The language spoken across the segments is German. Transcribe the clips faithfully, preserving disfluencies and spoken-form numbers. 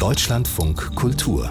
Deutschlandfunk Kultur.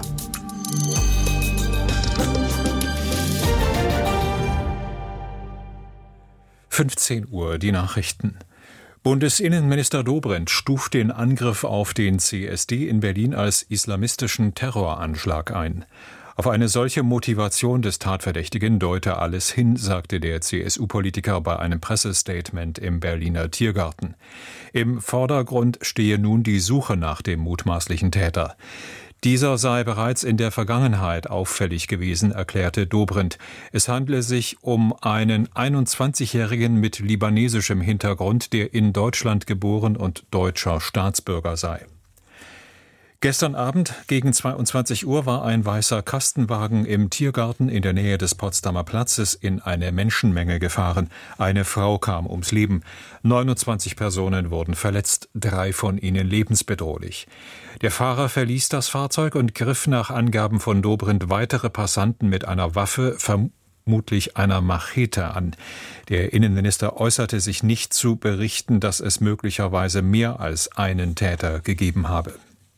fünfzehn Uhr, die Nachrichten. Bundesinnenminister Dobrindt stuft den Angriff auf den C S D in Berlin als islamistischen Terroranschlag ein. Auf eine solche Motivation des Tatverdächtigen deute alles hin, sagte der C S U-Politiker bei einem Pressestatement im Berliner Tiergarten. Im Vordergrund stehe nun die Suche nach dem mutmaßlichen Täter. Dieser sei bereits in der Vergangenheit auffällig gewesen, erklärte Dobrindt. Es handle sich um einen einundzwanzigjährigen mit libanesischem Hintergrund, der in Deutschland geboren und deutscher Staatsbürger sei. Gestern Abend gegen zweiundzwanzig Uhr war ein weißer Kastenwagen im Tiergarten in der Nähe des Potsdamer Platzes in eine Menschenmenge gefahren. Eine Frau kam ums Leben. neunundzwanzig Personen wurden verletzt, drei von ihnen lebensbedrohlich. Der Fahrer verließ das Fahrzeug und griff nach Angaben von Dobrindt weitere Passanten mit einer Waffe, vermutlich einer Machete, an. Der Innenminister äußerte sich nicht zu berichten, dass es möglicherweise mehr als einen Täter gegeben habe.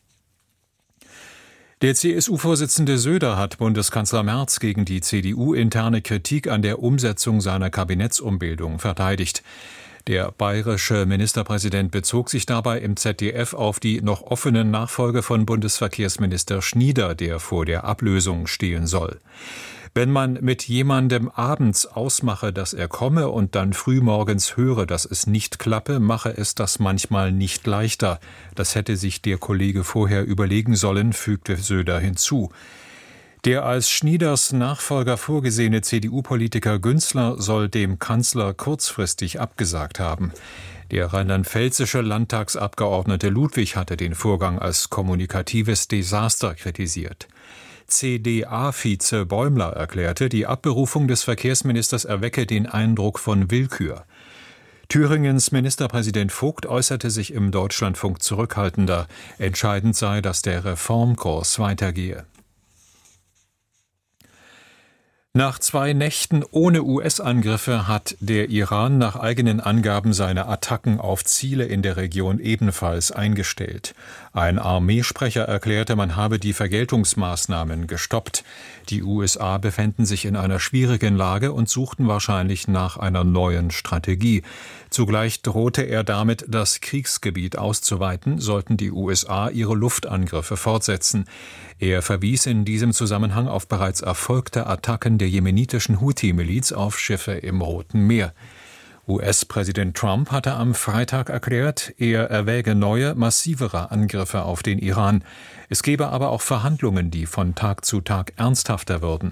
Der C S U-Vorsitzende Söder hat Bundeskanzler Merz gegen die C D U-interne Kritik an der Umsetzung seiner Kabinettsumbildung verteidigt. Der bayerische Ministerpräsident bezog sich dabei im Z D F auf die noch offene Nachfolge von Bundesverkehrsminister Schnieder, der vor der Ablösung stehen soll. Wenn man mit jemandem abends ausmache, dass er komme und dann frühmorgens höre, dass es nicht klappe, mache es das manchmal nicht leichter. Das hätte sich der Kollege vorher überlegen sollen, fügte Söder hinzu. Der als Schnieders Nachfolger vorgesehene C D U-Politiker Günzler soll dem Kanzler kurzfristig abgesagt haben. Der rheinland-pfälzische Landtagsabgeordnete Ludwig hatte den Vorgang als kommunikatives Desaster kritisiert. C D A-Vize Bäumler erklärte, die Abberufung des Verkehrsministers erwecke den Eindruck von Willkür. Thüringens Ministerpräsident Vogt äußerte sich im Deutschlandfunk zurückhaltender. Entscheidend sei, dass der Reformkurs weitergehe. Nach zwei Nächten ohne U S-Angriffe hat der Iran nach eigenen Angaben seine Attacken auf Ziele in der Region ebenfalls eingestellt. Ein Armeesprecher erklärte, man habe die Vergeltungsmaßnahmen gestoppt. Die U S A befänden sich in einer schwierigen Lage und suchten wahrscheinlich nach einer neuen Strategie. Zugleich drohte er damit, das Kriegsgebiet auszuweiten, sollten die U S A ihre Luftangriffe fortsetzen. Er verwies in diesem Zusammenhang auf bereits erfolgte Attacken der jemenitischen Houthi-Miliz auf Schiffe im Roten Meer. U S-Präsident Trump hatte am Freitag erklärt, er erwäge neue, massivere Angriffe auf den Iran. Es gebe aber auch Verhandlungen, die von Tag zu Tag ernsthafter würden.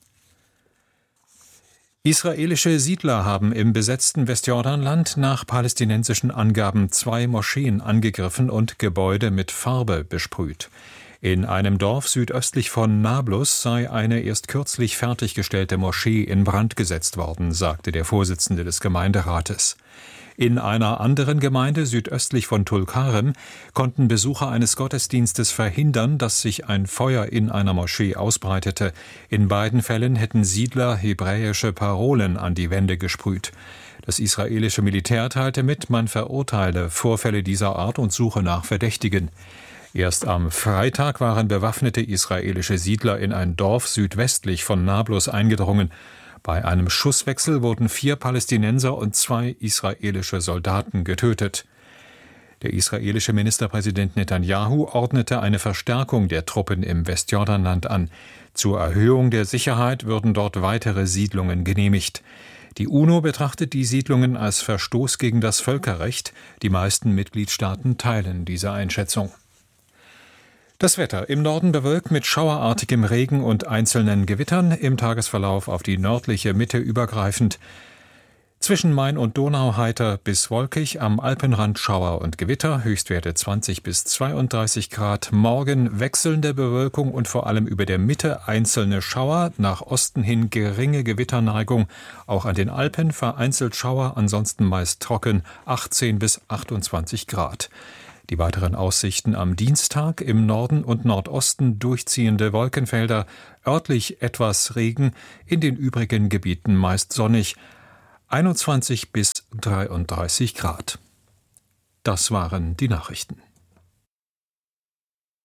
Israelische Siedler haben im besetzten Westjordanland nach palästinensischen Angaben zwei Moscheen angegriffen und Gebäude mit Farbe besprüht. In einem Dorf südöstlich von Nablus sei eine erst kürzlich fertiggestellte Moschee in Brand gesetzt worden, sagte der Vorsitzende des Gemeinderates. In einer anderen Gemeinde südöstlich von Tulkarem konnten Besucher eines Gottesdienstes verhindern, dass sich ein Feuer in einer Moschee ausbreitete. In beiden Fällen hätten Siedler hebräische Parolen an die Wände gesprüht. Das israelische Militär teilte mit, man verurteile Vorfälle dieser Art und suche nach Verdächtigen. Erst am Freitag waren bewaffnete israelische Siedler in ein Dorf südwestlich von Nablus eingedrungen. Bei einem Schusswechsel wurden vier Palästinenser und zwei israelische Soldaten getötet. Der israelische Ministerpräsident Netanyahu ordnete eine Verstärkung der Truppen im Westjordanland an. Zur Erhöhung der Sicherheit würden dort weitere Siedlungen genehmigt. Die UNO betrachtet die Siedlungen als Verstoß gegen das Völkerrecht. Die meisten Mitgliedstaaten teilen diese Einschätzung. Das Wetter: im Norden bewölkt mit schauerartigem Regen und einzelnen Gewittern, im Tagesverlauf auf die nördliche Mitte übergreifend. Zwischen Main und Donau heiter bis wolkig, am Alpenrand Schauer und Gewitter, Höchstwerte zwanzig bis zweiunddreißig Grad. Morgen wechselnde Bewölkung und vor allem über der Mitte einzelne Schauer, nach Osten hin geringe Gewitterneigung, auch an den Alpen vereinzelt Schauer, ansonsten meist trocken, achtzehn bis achtundzwanzig Grad. Die weiteren Aussichten am Dienstag: im Norden und Nordosten durchziehende Wolkenfelder, örtlich etwas Regen, in den übrigen Gebieten meist sonnig, einundzwanzig bis dreiunddreißig Grad. Das waren die Nachrichten.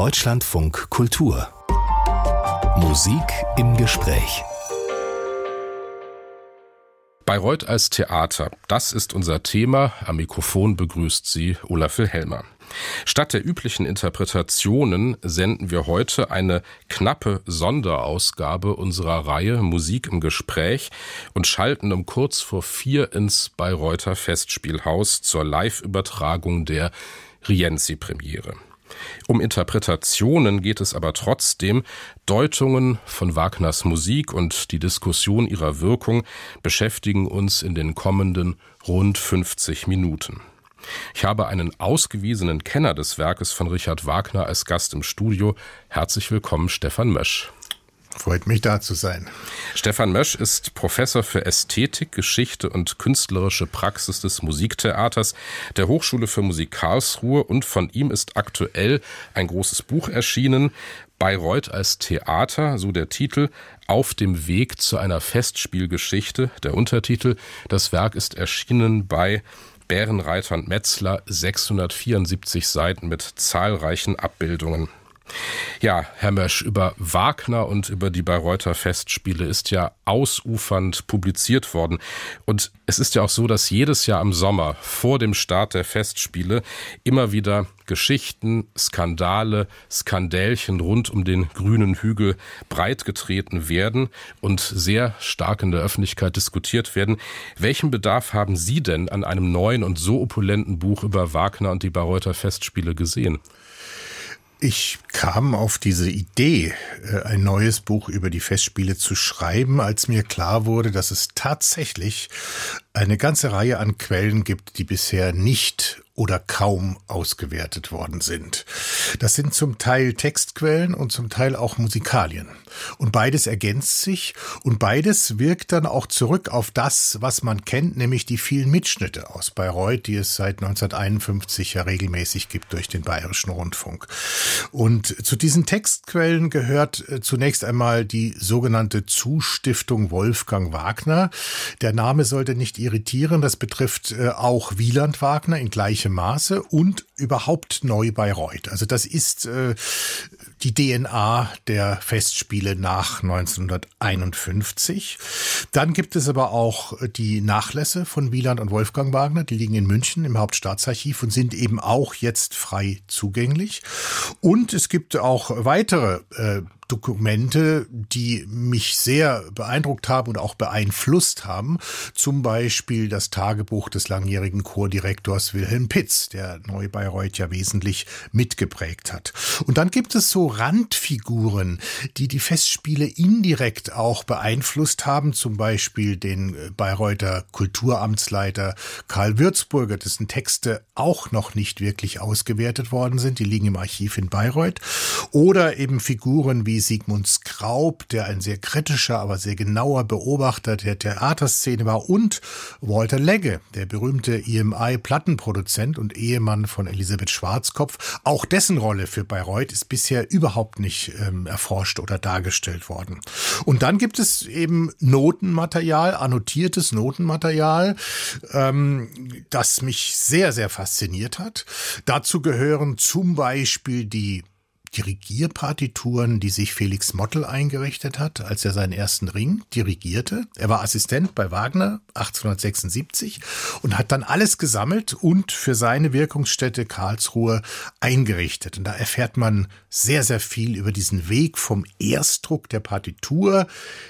Deutschlandfunk Kultur. Musik im Gespräch. Bayreuth als Theater, das ist unser Thema. Am Mikrofon begrüßt Sie Olaf Wilhelmer. Statt der üblichen Interpretationen senden wir heute eine knappe Sonderausgabe unserer Reihe Musik im Gespräch und schalten um kurz vor vier ins Bayreuther Festspielhaus zur Live-Übertragung der Rienzi-Premiere. Um Interpretationen geht es aber trotzdem. Deutungen von Wagners Musik und die Diskussion ihrer Wirkung beschäftigen uns in den kommenden rund fünfzig Minuten. Ich habe einen ausgewiesenen Kenner des Werkes von Richard Wagner als Gast im Studio. Herzlich willkommen, Stefan Mösch. Freut mich, da zu sein. Stefan Mösch ist Professor für Ästhetik, Geschichte und künstlerische Praxis des Musiktheaters der Hochschule für Musik Karlsruhe, und von ihm ist aktuell ein großes Buch erschienen, Bayreuth als Theater, so der Titel, Auf dem Weg zu einer Festspielgeschichte, der Untertitel. Das Werk ist erschienen bei Bärenreiter und Metzler, sechshundertvierundsiebzig Seiten mit zahlreichen Abbildungen. Ja, Herr Mösch, über Wagner und über die Bayreuther Festspiele ist ja ausufernd publiziert worden. Und es ist ja auch so, dass jedes Jahr im Sommer vor dem Start der Festspiele immer wieder Geschichten, Skandale, Skandälchen rund um den grünen Hügel breitgetreten werden und sehr stark in der Öffentlichkeit diskutiert werden. Welchen Bedarf haben Sie denn an einem neuen und so opulenten Buch über Wagner und die Bayreuther Festspiele gesehen? Ich kam auf diese Idee, ein neues Buch über die Festspiele zu schreiben, als mir klar wurde, dass es tatsächlich eine ganze Reihe an Quellen gibt, die bisher nicht oder kaum ausgewertet worden sind. Das sind zum Teil Textquellen und zum Teil auch Musikalien. Und beides ergänzt sich und beides wirkt dann auch zurück auf das, was man kennt, nämlich die vielen Mitschnitte aus Bayreuth, die es seit neunzehnhunderteinundfünfzig ja regelmäßig gibt durch den Bayerischen Rundfunk. Und zu diesen Textquellen gehört zunächst einmal die sogenannte Zustiftung Wolfgang Wagner. Der Name sollte nicht irritieren, das betrifft auch Wieland Wagner in gleichem Maße und überhaupt Neu-Bayreuth. Also das ist äh, die D N A der Festspiele nach neunzehnhunderteinundfünfzig. Dann gibt es aber auch die Nachlässe von Wieland und Wolfgang Wagner, die liegen in München im Hauptstaatsarchiv und sind eben auch jetzt frei zugänglich. Und es gibt auch weitere äh, Dokumente, die mich sehr beeindruckt haben und auch beeinflusst haben. Zum Beispiel das Tagebuch des langjährigen Chordirektors Wilhelm Pitz, der Neu-Bayreuth ja wesentlich mitgeprägt hat. Und dann gibt es so Randfiguren, die die Festspiele indirekt auch beeinflusst haben. Zum Beispiel den Bayreuther Kulturamtsleiter Karl Würzburger, dessen Texte auch noch nicht wirklich ausgewertet worden sind. Die liegen im Archiv in Bayreuth. Oder eben Figuren wie Sigmund Skraub, der ein sehr kritischer, aber sehr genauer Beobachter der Theaterszene war, und Walter Legge, der berühmte E M I-Plattenproduzent und Ehemann von Elisabeth Schwarzkopf. Auch dessen Rolle für Bayreuth ist bisher überhaupt nicht ähm, erforscht oder dargestellt worden. Und dann gibt es eben Notenmaterial, annotiertes Notenmaterial, ähm, das mich sehr, sehr fasziniert hat. Dazu gehören zum Beispiel die Dirigierpartituren, die sich Felix Mottl eingerichtet hat, als er seinen ersten Ring dirigierte. Er war Assistent bei Wagner achtzehnhundertsechsundsiebzig und hat dann alles gesammelt und für seine Wirkungsstätte Karlsruhe eingerichtet. Und da erfährt man sehr, sehr viel über diesen Weg vom Erstdruck der Partitur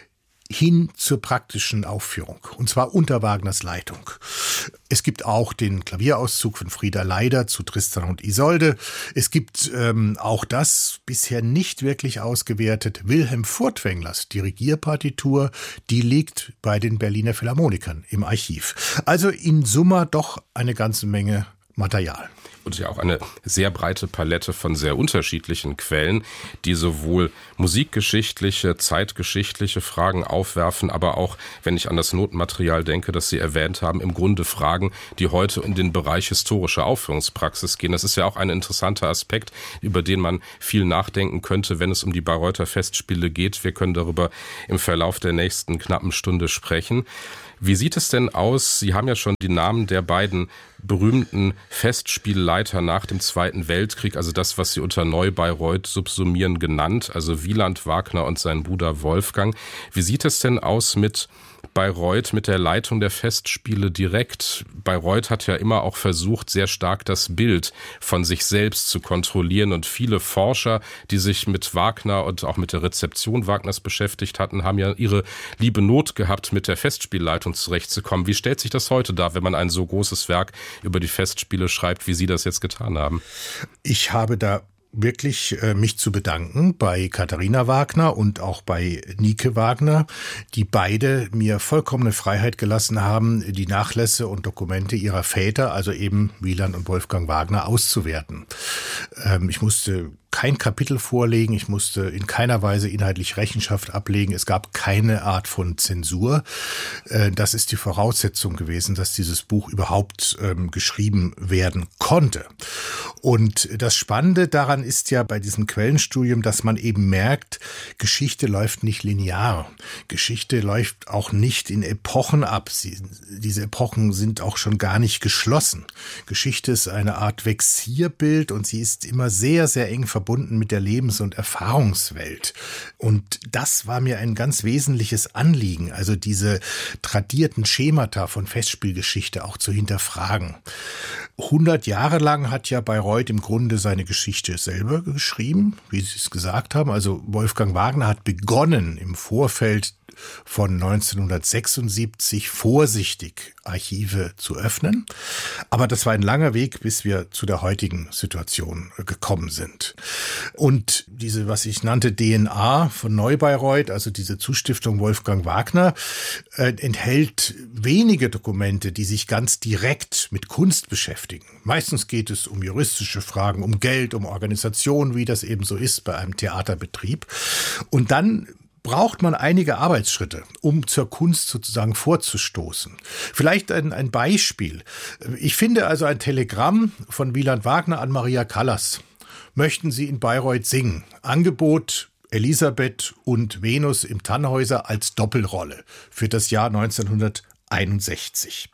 hin zur praktischen Aufführung, und zwar unter Wagners Leitung. Es gibt auch den Klavierauszug von Frieda Leider zu Tristan und Isolde. Es gibt ähm, auch das bisher nicht wirklich ausgewertet, Wilhelm Furtwänglers Dirigierpartitur, die liegt bei den Berliner Philharmonikern im Archiv. Also in Summa doch eine ganze Menge Material. Und ja auch eine sehr breite Palette von sehr unterschiedlichen Quellen, die sowohl musikgeschichtliche, zeitgeschichtliche Fragen aufwerfen, aber auch, wenn ich an das Notenmaterial denke, das Sie erwähnt haben, im Grunde Fragen, die heute in den Bereich historische Aufführungspraxis gehen. Das ist ja auch ein interessanter Aspekt, über den man viel nachdenken könnte, wenn es um die Bayreuther Festspiele geht. Wir können darüber im Verlauf der nächsten knappen Stunde sprechen. Wie sieht es denn aus? Sie haben ja schon die Namen der beiden berühmten Festspielleiter Begleiter nach dem Zweiten Weltkrieg, also das, was sie unter Neu-Bayreuth subsumieren, genannt, also Wieland, Wagner und sein Bruder Wolfgang. Wie sieht es denn aus mit Bayreuth, mit der Leitung der Festspiele direkt? Bayreuth hat ja immer auch versucht, sehr stark das Bild von sich selbst zu kontrollieren, und viele Forscher, die sich mit Wagner und auch mit der Rezeption Wagners beschäftigt hatten, haben ja ihre liebe Not gehabt, mit der Festspielleitung zurechtzukommen. Wie stellt sich das heute dar, wenn man ein so großes Werk über die Festspiele schreibt, wie Sie das jetzt getan haben? Ich habe da wirklich äh, mich zu bedanken bei Katharina Wagner und auch bei Nike Wagner, die beide mir vollkommene Freiheit gelassen haben, die Nachlässe und Dokumente ihrer Väter, also eben Wieland und Wolfgang Wagner, auszuwerten. Ähm, ich musste kein Kapitel vorlegen, ich musste in keiner Weise inhaltlich Rechenschaft ablegen, es gab keine Art von Zensur. Äh, das ist die Voraussetzung gewesen, dass dieses Buch überhaupt ähm, geschrieben werden konnte. Und das Spannende daran ist ja bei diesem Quellenstudium, dass man eben merkt, Geschichte läuft nicht linear. Geschichte läuft auch nicht in Epochen ab. Sie, diese Epochen sind auch schon gar nicht geschlossen. Geschichte ist eine Art Vexierbild und sie ist immer sehr, sehr eng verbunden mit der Lebens- und Erfahrungswelt. Und das war mir ein ganz wesentliches Anliegen, also diese tradierten Schemata von Festspielgeschichte auch zu hinterfragen. hundert Jahre lang hat ja Bayreuth im Grunde seine Geschichte selber geschrieben, wie Sie es gesagt haben. Also Wolfgang Wagner hat begonnen im Vorfeld von neunzehnhundertsechsundsiebzig vorsichtig Archive zu öffnen. Aber das war ein langer Weg, bis wir zu der heutigen Situation gekommen sind. Und diese, was ich nannte, D N A von Neu-Bayreuth, also diese Zustiftung Wolfgang Wagner, äh, enthält wenige Dokumente, die sich ganz direkt mit Kunst beschäftigen. Meistens geht es um juristische Fragen, um Geld, um Organisation, wie das eben so ist bei einem Theaterbetrieb. Und dann braucht man einige Arbeitsschritte, um zur Kunst sozusagen vorzustoßen. Vielleicht ein, ein Beispiel. Ich finde also ein Telegramm von Wieland Wagner an Maria Callas. Möchten Sie in Bayreuth singen? Angebot Elisabeth und Venus im Tannhäuser als Doppelrolle für das Jahr neunzehnhunderteinundsechzig.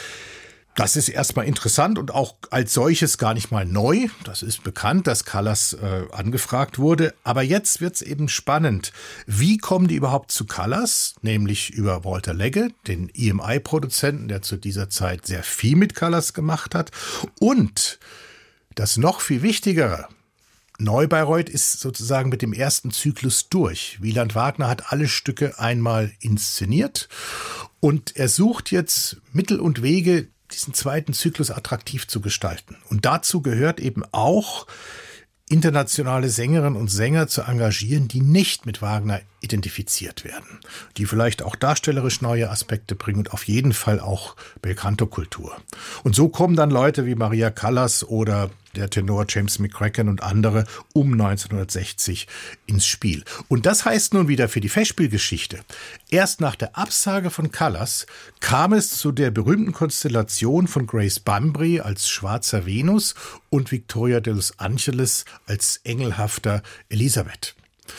Das ist erstmal interessant und auch als solches gar nicht mal neu. Das ist bekannt, dass Callas äh, angefragt wurde. Aber jetzt wird's eben spannend. Wie kommen die überhaupt zu Callas? Nämlich über Walter Legge, den E M I-Produzenten, der zu dieser Zeit sehr viel mit Callas gemacht hat. Und das noch viel Wichtigere: Neu-Bayreuth ist sozusagen mit dem ersten Zyklus durch. Wieland Wagner hat alle Stücke einmal inszeniert und er sucht jetzt Mittel und Wege, diesen zweiten Zyklus attraktiv zu gestalten. Und dazu gehört eben auch, internationale Sängerinnen und Sänger zu engagieren, die nicht mit Wagner identifiziert werden, die vielleicht auch darstellerisch neue Aspekte bringen und auf jeden Fall auch Belcanto-Kultur. Und so kommen dann Leute wie Maria Callas oder der Tenor James McCracken und andere um neunzehnhundertsechzig ins Spiel. Und das heißt nun wieder für die Festspielgeschichte: Erst nach der Absage von Callas kam es zu der berühmten Konstellation von Grace Bumbry als schwarzer Venus und Victoria de los Angeles als engelhafter Elisabeth.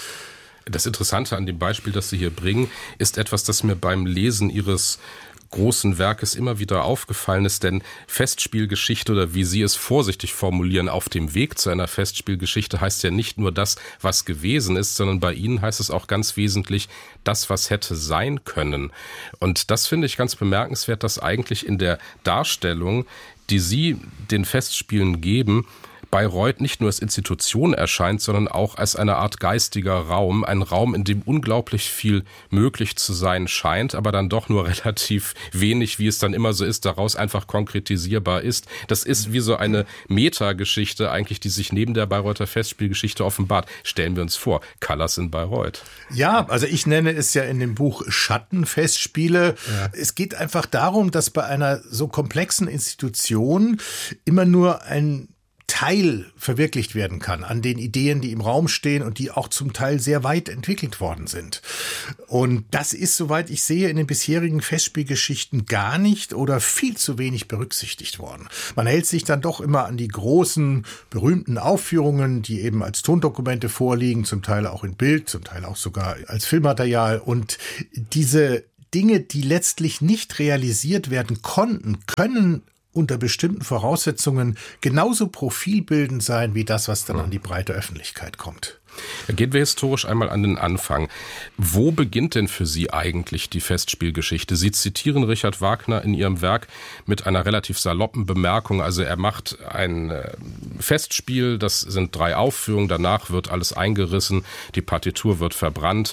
Das Interessante an dem Beispiel, das Sie hier bringen, ist etwas, das mir beim Lesen Ihres großen Werkes immer wieder aufgefallen ist, denn Festspielgeschichte, oder wie Sie es vorsichtig formulieren, auf dem Weg zu einer Festspielgeschichte, heißt ja nicht nur das, was gewesen ist, sondern bei Ihnen heißt es auch ganz wesentlich das, was hätte sein können. Und das finde ich ganz bemerkenswert, dass eigentlich in der Darstellung, die Sie den Festspielen geben, Bayreuth nicht nur als Institution erscheint, sondern auch als eine Art geistiger Raum, ein Raum, in dem unglaublich viel möglich zu sein scheint, aber dann doch nur relativ wenig, wie es dann immer so ist, daraus einfach konkretisierbar ist. Das ist wie so eine Metageschichte eigentlich, die sich neben der Bayreuther Festspielgeschichte offenbart. Stellen wir uns vor, Callas in Bayreuth. Ja, also ich nenne es ja in dem Buch Schattenfestspiele. Ja. Es geht einfach darum, dass bei einer so komplexen Institution immer nur ein Teil verwirklicht werden kann an den Ideen, die im Raum stehen und die auch zum Teil sehr weit entwickelt worden sind. Und das ist, soweit ich sehe, in den bisherigen Festspielgeschichten gar nicht oder viel zu wenig berücksichtigt worden. Man hält sich dann doch immer an die großen, berühmten Aufführungen, die eben als Tondokumente vorliegen, zum Teil auch in Bild, zum Teil auch sogar als Filmmaterial. Und diese Dinge, die letztlich nicht realisiert werden konnten, können unter bestimmten Voraussetzungen genauso profilbildend sein wie das, was dann ja. an die breite Öffentlichkeit kommt. Gehen wir historisch einmal an den Anfang. Wo beginnt denn für Sie eigentlich die Festspielgeschichte? Sie zitieren Richard Wagner in Ihrem Werk mit einer relativ saloppen Bemerkung. Also er macht ein Festspiel, das sind drei Aufführungen, danach wird alles eingerissen, die Partitur wird verbrannt.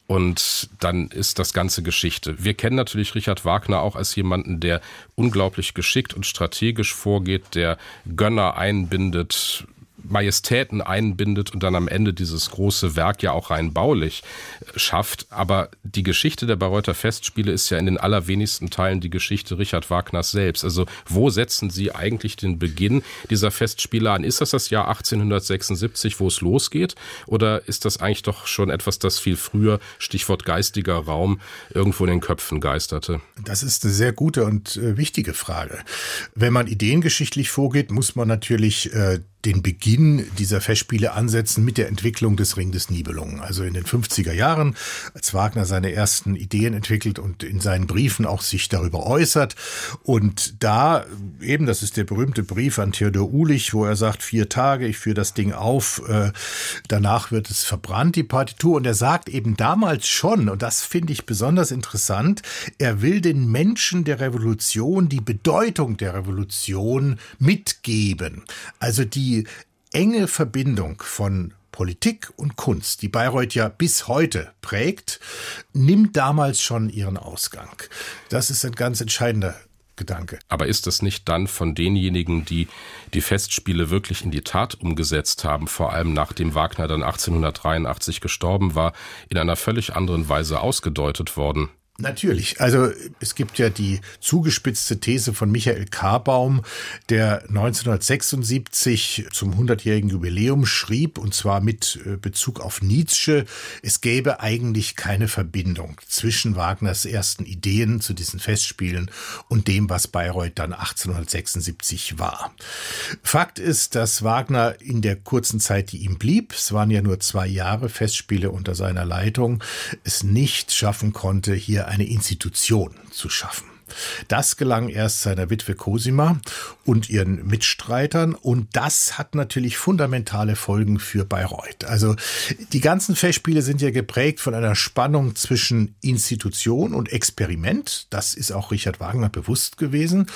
Und dann ist das Ganze Geschichte. Wir kennen natürlich Richard Wagner auch als jemanden, der unglaublich geschickt und strategisch vorgeht, der Gönner einbindet, Majestäten einbindet und dann am Ende dieses große Werk ja auch rein baulich schafft. Aber die Geschichte der Bayreuther Festspiele ist ja in den allerwenigsten Teilen die Geschichte Richard Wagners selbst. Also wo setzen Sie eigentlich den Beginn dieser Festspiele an? Ist das das Jahr achtzehnhundertsechsundsiebzig, wo es losgeht? Oder ist das eigentlich doch schon etwas, das viel früher, Stichwort geistiger Raum, irgendwo in den Köpfen geisterte? Das ist eine sehr gute und äh, wichtige Frage. Wenn man ideengeschichtlich vorgeht, muss man natürlich äh, den Beginn dieser Festspiele ansetzen mit der Entwicklung des Ring des Nibelungen. Also in den fünfziger Jahren, als Wagner seine ersten Ideen entwickelt und in seinen Briefen auch sich darüber äußert. Und da eben, das ist der berühmte Brief an Theodor Uhlich, wo er sagt, vier Tage, ich führe das Ding auf, äh, danach wird es verbrannt, die Partitur. Und er sagt eben damals schon, und das finde ich besonders interessant, er will den Menschen der Revolution die Bedeutung der Revolution mitgeben. Also die Die enge Verbindung von Politik und Kunst, die Bayreuth ja bis heute prägt, nimmt damals schon ihren Ausgang. Das ist ein ganz entscheidender Gedanke. Aber ist das nicht dann von denjenigen, die die Festspiele wirklich in die Tat umgesetzt haben, vor allem nachdem Wagner dann achtzehnhundertdreiundachtzig gestorben war, in einer völlig anderen Weise ausgedeutet worden? Natürlich. Also es gibt ja die zugespitzte These von Michael Karbaum, der neunzehnhundertsechsundsiebzig zum hundertjährigen Jubiläum schrieb, und zwar mit Bezug auf Nietzsche, es gäbe eigentlich keine Verbindung zwischen Wagners ersten Ideen zu diesen Festspielen und dem, was Bayreuth dann achtzehnhundertsechsundsiebzig war. Fakt ist, dass Wagner in der kurzen Zeit, die ihm blieb, es waren ja nur zwei Jahre Festspiele unter seiner Leitung, es nicht schaffen konnte, hier eine Institution zu schaffen. Das gelang erst seiner Witwe Cosima und ihren Mitstreitern, und das hat natürlich fundamentale Folgen für Bayreuth. Also die ganzen Festspiele sind ja geprägt von einer Spannung zwischen Institution und Experiment. Das ist auch Richard Wagner bewusst gewesen.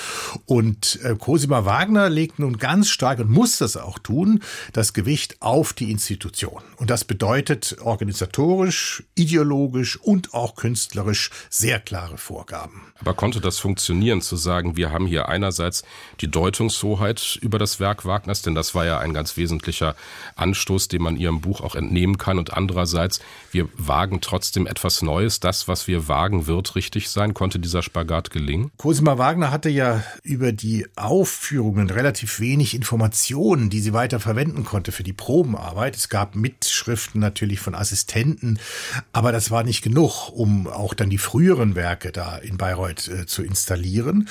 Und äh, Cosima Wagner legt nun ganz stark, und muss das auch tun, das Gewicht auf die Institution. Und das bedeutet organisatorisch, ideologisch und auch künstlerisch sehr klare Vorgaben. Aber konnte das funktionieren, zu sagen, wir haben hier einerseits die Deutungshoheit über das Werk Wagners, denn das war ja ein ganz wesentlicher Anstoß, den man Ihrem Buch auch entnehmen kann, und andererseits, wir wagen trotzdem etwas Neues, das, was wir wagen, wird richtig sein. Konnte dieser Spagat gelingen? Cosima Wagner hatte ja über die Aufführungen relativ wenig Informationen, die sie weiter verwenden konnte für die Probenarbeit. Es gab Mitschriften natürlich von Assistenten, aber das war nicht genug, um auch dann die früheren Werke da in Bayreuth äh, zu installieren.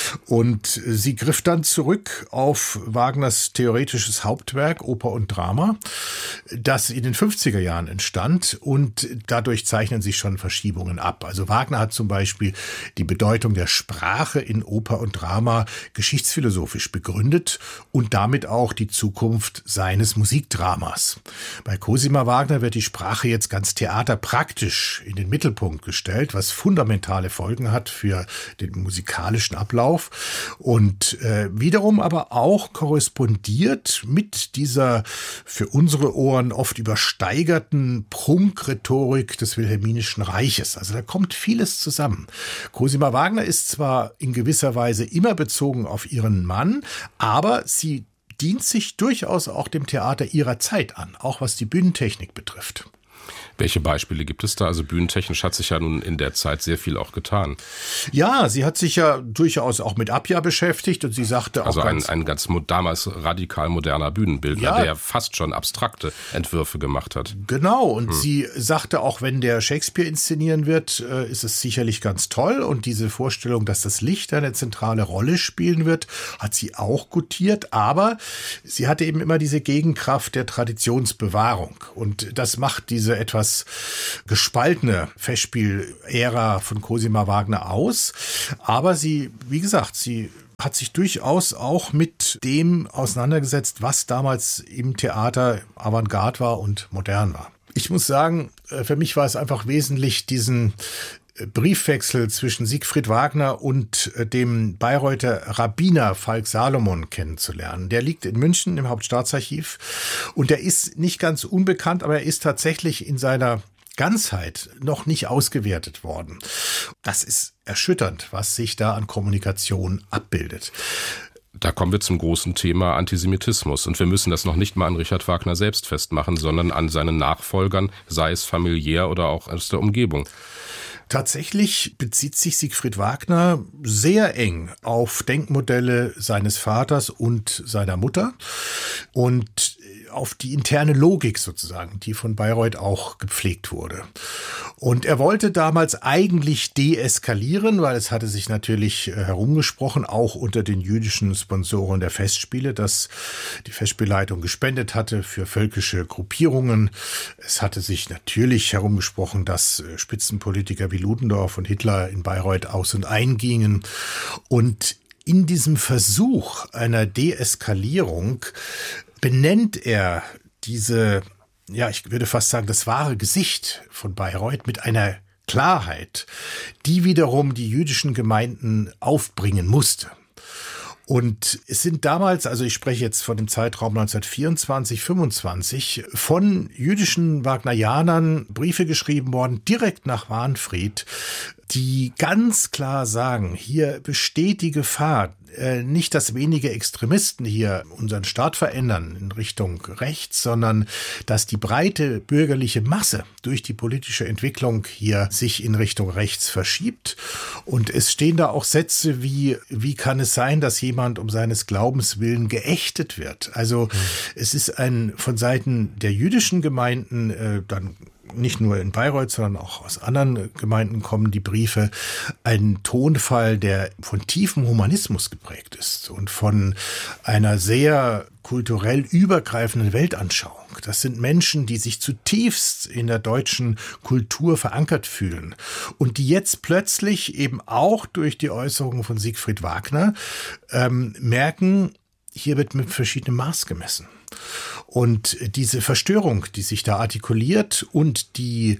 Und sie griff dann zurück auf Wagners theoretisches Hauptwerk, Oper und Drama, das in den fünfziger Jahren entstand, und dadurch zeichnen sich schon Verschiebungen ab. Also Wagner hat zum Beispiel die Bedeutung der Sprache in Oper und Drama geschichtsphilosophisch begründet und damit auch die Zukunft seines Musikdramas. Bei Cosima Wagner wird die Sprache jetzt ganz theaterpraktisch in den Mittelpunkt gestellt, was fundamentale Folgen hat für den musikalischen Ablauf und äh, wiederum aber auch korrespondiert mit dieser für unsere Ohren oft übersteigerten Prunkrhetorik des Wilhelminischen Reiches. Also da kommt vieles zusammen. Cosima Wagner ist zwar in gewisser Weise immer bezogen auf ihren Mann, aber sie dient sich durchaus auch dem Theater ihrer Zeit an, auch was die Bühnentechnik betrifft. Welche Beispiele gibt es da? Also bühnentechnisch hat sich ja nun in der Zeit sehr viel auch getan. Ja, sie hat sich ja durchaus auch mit Appia beschäftigt, und sie sagte auch Also ein, ganz, ein ganz damals radikal moderner Bühnenbildner, ja, der fast schon abstrakte Entwürfe gemacht hat. Genau, und Hm. sie sagte auch, wenn der Shakespeare inszenieren wird, äh, ist es sicherlich ganz toll, und diese Vorstellung, dass das Licht eine zentrale Rolle spielen wird, hat sie auch gutiert, aber sie hatte eben immer diese Gegenkraft der Traditionsbewahrung, und das macht diese etwas gespaltene Festspiel-Ära von Cosima Wagner aus. Aber sie, wie gesagt, sie hat sich durchaus auch mit dem auseinandergesetzt, was damals im Theater Avantgarde war und modern war. Ich muss sagen, für mich war es einfach wesentlich, diesen Briefwechsel zwischen Siegfried Wagner und dem Bayreuther Rabbiner Falk Salomon kennenzulernen. Der liegt in München im Hauptstaatsarchiv und der ist nicht ganz unbekannt, aber er ist tatsächlich in seiner Ganzheit noch nicht ausgewertet worden. Das ist erschütternd, was sich da an Kommunikation abbildet. Da kommen wir zum großen Thema Antisemitismus. Und wir müssen das noch nicht mal an Richard Wagner selbst festmachen, sondern an seinen Nachfolgern, sei es familiär oder auch aus der Umgebung. Tatsächlich bezieht sich Siegfried Wagner sehr eng auf Denkmodelle seines Vaters und seiner Mutter und auf die interne Logik sozusagen, die von Bayreuth auch gepflegt wurde. Und er wollte damals eigentlich deeskalieren, weil es hatte sich natürlich herumgesprochen, auch unter den jüdischen Sponsoren der Festspiele, dass die Festspielleitung gespendet hatte für völkische Gruppierungen. Es hatte sich natürlich herumgesprochen, dass Spitzenpolitiker wie Ludendorff und Hitler in Bayreuth aus- und eingingen. Und in diesem Versuch einer Deeskalierung benennt er diese, ja, ich würde fast sagen, das wahre Gesicht von Bayreuth mit einer Klarheit, die wiederum die jüdischen Gemeinden aufbringen musste. Und es sind damals, also ich spreche jetzt von dem Zeitraum neunzehnhundertvierundzwanzig, fünfundzwanzig, von jüdischen Wagnerianern Briefe geschrieben worden, direkt nach Wahnfried, die ganz klar sagen, hier besteht die Gefahr, nicht, dass wenige Extremisten hier unseren Staat verändern in Richtung rechts, sondern dass die breite bürgerliche Masse durch die politische Entwicklung hier sich in Richtung rechts verschiebt. Und es stehen da auch Sätze wie, wie kann es sein, dass jemand um seines Glaubens willen geächtet wird? Also mhm. es ist ein von Seiten der jüdischen Gemeinden äh, dann nicht nur in Bayreuth, sondern auch aus anderen Gemeinden kommen die Briefe, ein Tonfall, der von tiefem Humanismus geprägt ist und von einer sehr kulturell übergreifenden Weltanschauung. Das sind Menschen, die sich zutiefst in der deutschen Kultur verankert fühlen und die jetzt plötzlich eben auch durch die Äußerungen von Siegfried Wagner ähm, merken, hier wird mit verschiedenem Maß gemessen. Und diese Verstörung, die sich da artikuliert und die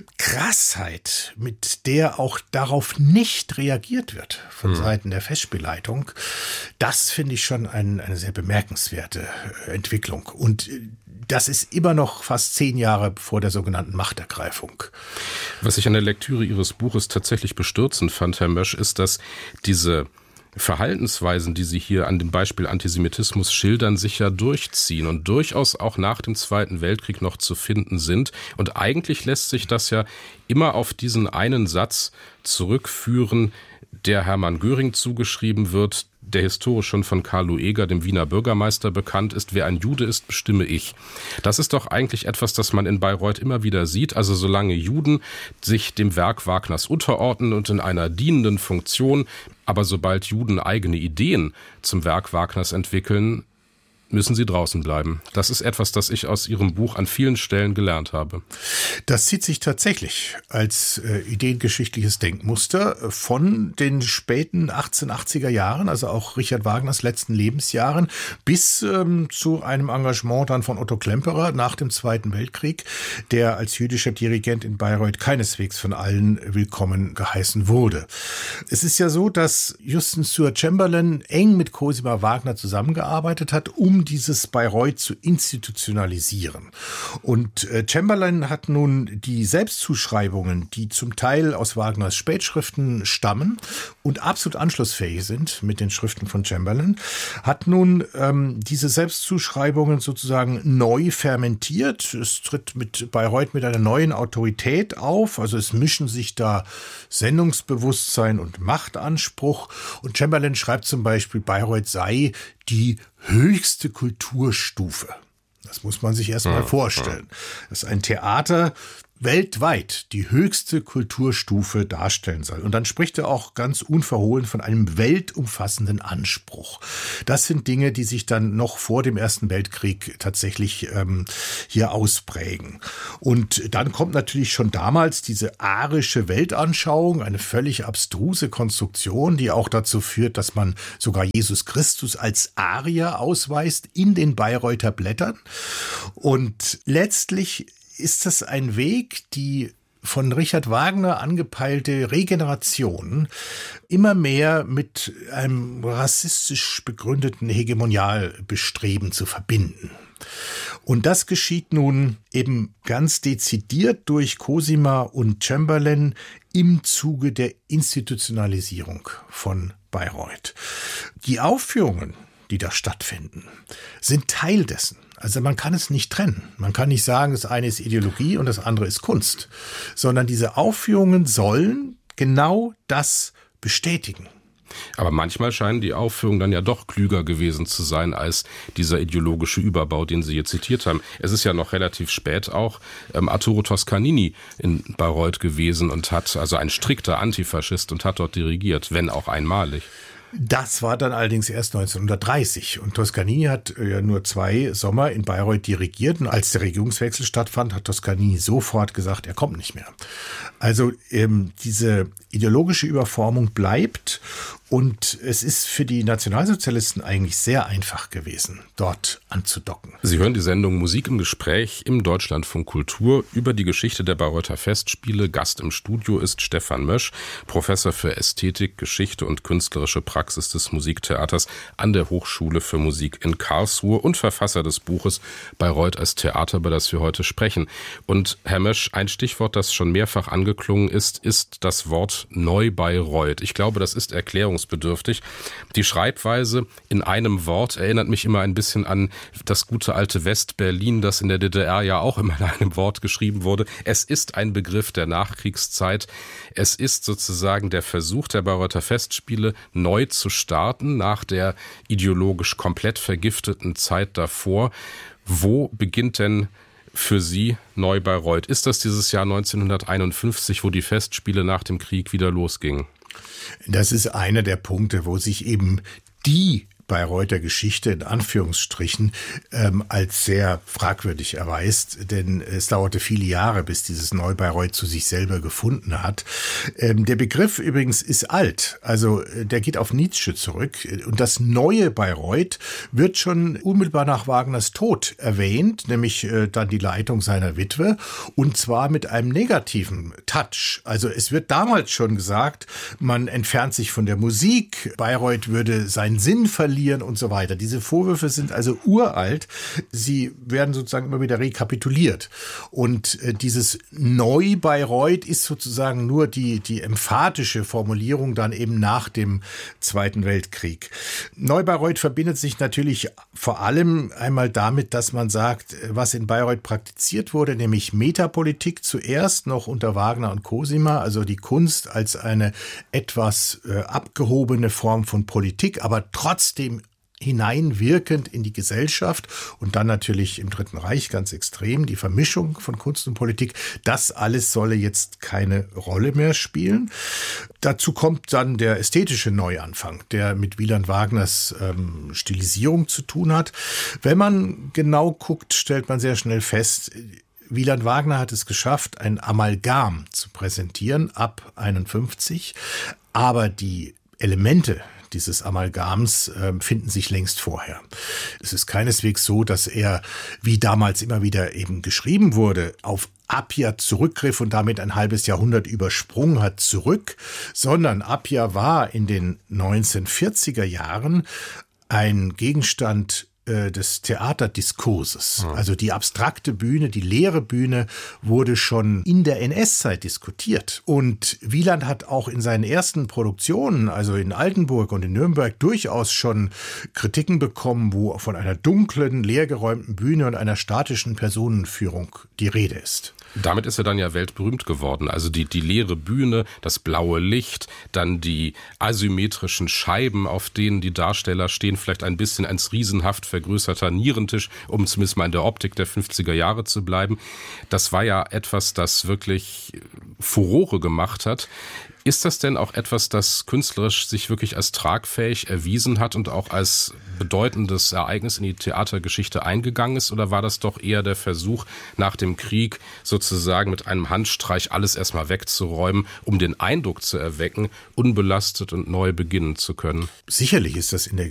Krassheit, mit der auch darauf nicht reagiert wird von hm. Seiten der Festspielleitung, das finde ich schon ein, eine sehr bemerkenswerte Entwicklung. Und das ist immer noch fast zehn Jahre vor der sogenannten Machtergreifung. Was ich an der Lektüre Ihres Buches tatsächlich bestürzend fand, Herr Mösch, ist, dass diese Verhaltensweisen, die Sie hier an dem Beispiel Antisemitismus schildern, sich ja durchziehen und durchaus auch nach dem Zweiten Weltkrieg noch zu finden sind. Und eigentlich lässt sich das ja immer auf diesen einen Satz zurückführen, der Hermann Göring zugeschrieben wird, der historisch schon von Karl Lueger, dem Wiener Bürgermeister, bekannt ist. Wer ein Jude ist, bestimme ich. Das ist doch eigentlich etwas, das man in Bayreuth immer wieder sieht. Also solange Juden sich dem Werk Wagners unterordnen und in einer dienenden Funktion, aber sobald Juden eigene Ideen zum Werk Wagners entwickeln, müssen sie draußen bleiben. Das ist etwas, das ich aus Ihrem Buch an vielen Stellen gelernt habe. Das zieht sich tatsächlich als äh, ideengeschichtliches Denkmuster von den späten achtzehnhundertachtziger Jahren, also auch Richard Wagners letzten Lebensjahren, bis ähm, zu einem Engagement dann von Otto Klemperer nach dem Zweiten Weltkrieg, der als jüdischer Dirigent in Bayreuth keineswegs von allen willkommen geheißen wurde. Es ist ja so, dass Justin Stuart Chamberlain eng mit Cosima Wagner zusammengearbeitet hat, um dieses Bayreuth zu institutionalisieren. Und äh, Chamberlain hat nun die Selbstzuschreibungen, die zum Teil aus Wagners Spätschriften stammen und absolut anschlussfähig sind mit den Schriften von Chamberlain, hat nun ähm, diese Selbstzuschreibungen sozusagen neu fermentiert. Es tritt mit Bayreuth mit einer neuen Autorität auf, also es mischen sich da Sendungsbewusstsein und Machtanspruch. Und Chamberlain schreibt zum Beispiel, Bayreuth sei die höchste Kulturstufe. Das muss man sich erstmal vorstellen. Das ist ein Theater, weltweit die höchste Kulturstufe darstellen soll. Und dann spricht er auch ganz unverhohlen von einem weltumfassenden Anspruch. Das sind Dinge, die sich dann noch vor dem Ersten Weltkrieg tatsächlich ähm, hier ausprägen. Und dann kommt natürlich schon damals diese arische Weltanschauung, eine völlig abstruse Konstruktion, die auch dazu führt, dass man sogar Jesus Christus als Arier ausweist in den Bayreuther Blättern. Und letztlich ist das ein Weg, die von Richard Wagner angepeilte Regeneration immer mehr mit einem rassistisch begründeten Hegemonialbestreben zu verbinden. Und das geschieht nun eben ganz dezidiert durch Cosima und Chamberlain im Zuge der Institutionalisierung von Bayreuth. Die Aufführungen, die da stattfinden, sind Teil dessen. Also man kann es nicht trennen. Man kann nicht sagen, das eine ist Ideologie und das andere ist Kunst, sondern diese Aufführungen sollen genau das bestätigen. Aber manchmal scheinen die Aufführungen dann ja doch klüger gewesen zu sein als dieser ideologische Überbau, den Sie hier zitiert haben. Es ist ja noch relativ spät auch ähm, Arturo Toscanini in Bayreuth gewesen und hat, also ein strikter Antifaschist, und hat dort dirigiert, wenn auch einmalig. Das war dann allerdings erst neunzehnhundertdreißig und Toscanini hat ja nur zwei Sommer in Bayreuth dirigiert und als der Regierungswechsel stattfand, hat Toscanini sofort gesagt, er kommt nicht mehr. Also ähm, diese ideologische Überformung bleibt und es ist für die Nationalsozialisten eigentlich sehr einfach gewesen, dort anzudocken. Sie hören die Sendung Musik im Gespräch im Deutschlandfunk Kultur über die Geschichte der Bayreuther Festspiele. Gast im Studio ist Stefan Mösch, Professor für Ästhetik, Geschichte und künstlerische Praxis des Musiktheaters an der Hochschule für Musik in Karlsruhe und Verfasser des Buches Bayreuth als Theater, über das wir heute sprechen. Und Herr Mösch, ein Stichwort, das schon mehrfach angeklungen ist, ist das Wort Neu-Bayreuth. Ich glaube, das ist erklärungsbedürftig. Die Schreibweise in einem Wort erinnert mich immer ein bisschen an das gute alte West-Berlin, das in der D D R ja auch immer in einem Wort geschrieben wurde. Es ist ein Begriff der Nachkriegszeit. Es ist sozusagen der Versuch der Bayreuther Festspiele, neu zu starten nach der ideologisch komplett vergifteten Zeit davor. Wo beginnt denn für Sie Neu-Bayreuth? Ist das dieses Jahr neunzehnhunderteinundfünfzig, wo die Festspiele nach dem Krieg wieder losgingen? Das ist einer der Punkte, wo sich eben die Bayreuther Geschichte in Anführungsstrichen ähm, als sehr fragwürdig erweist, denn es dauerte viele Jahre, bis dieses Neu-Bayreuth zu sich selber gefunden hat. Ähm, der Begriff übrigens ist alt, also der geht auf Nietzsche zurück und das neue Bayreuth wird schon unmittelbar nach Wagners Tod erwähnt, nämlich äh, dann die Leitung seiner Witwe und zwar mit einem negativen Touch. Also es wird damals schon gesagt, man entfernt sich von der Musik, Bayreuth würde seinen Sinn verlieren und so weiter. Diese Vorwürfe sind also uralt. Sie werden sozusagen immer wieder rekapituliert. Und äh, dieses Neu-Bayreuth ist sozusagen nur die, die emphatische Formulierung dann eben nach dem Zweiten Weltkrieg. Neu-Bayreuth verbindet sich natürlich vor allem einmal damit, dass man sagt, was in Bayreuth praktiziert wurde, nämlich Metapolitik zuerst noch unter Wagner und Cosima, also die Kunst als eine etwas äh, abgehobene Form von Politik, aber trotzdem hineinwirkend in die Gesellschaft und dann natürlich im Dritten Reich ganz extrem die Vermischung von Kunst und Politik. Das alles solle jetzt keine Rolle mehr spielen. Dazu kommt dann der ästhetische Neuanfang, der mit Wieland Wagners ähm, Stilisierung zu tun hat. Wenn man genau guckt, stellt man sehr schnell fest, Wieland Wagner hat es geschafft, ein Amalgam zu präsentieren ab einundfünfzig, aber die Elemente dieses Amalgams äh, finden sich längst vorher. Es ist keineswegs so, dass er, wie damals immer wieder eben geschrieben wurde, auf Appia zurückgriff und damit ein halbes Jahrhundert übersprungen hat zurück, sondern Appia war in den neunzehnhundertvierziger Jahren ein Gegenstand des Theaterdiskurses. Also die abstrakte Bühne, die leere Bühne wurde schon in der N S-Zeit diskutiert. Und Wieland hat auch in seinen ersten Produktionen, also in Altenburg und in Nürnberg, durchaus schon Kritiken bekommen, wo von einer dunklen, leergeräumten Bühne und einer statischen Personenführung die Rede ist. Damit ist er dann ja weltberühmt geworden. Also die, die leere Bühne, das blaue Licht, dann die asymmetrischen Scheiben, auf denen die Darsteller stehen, vielleicht ein bisschen als riesenhaft vergrößerter Nierentisch, um zumindest mal in der Optik der fünfziger Jahre zu bleiben. Das war ja etwas, das wirklich Furore gemacht hat. Ist das denn auch etwas, das künstlerisch sich wirklich als tragfähig erwiesen hat und auch als bedeutendes Ereignis in die Theatergeschichte eingegangen ist? Oder war das doch eher der Versuch, nach dem Krieg sozusagen mit einem Handstreich alles erstmal wegzuräumen, um den Eindruck zu erwecken, unbelastet und neu beginnen zu können? Sicherlich ist das in der